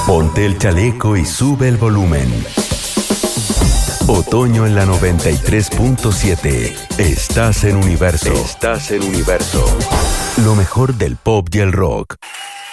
Ponte el chaleco y sube el volumen. Otoño en la 93.7. Estás en Universo. Lo mejor del pop y el rock.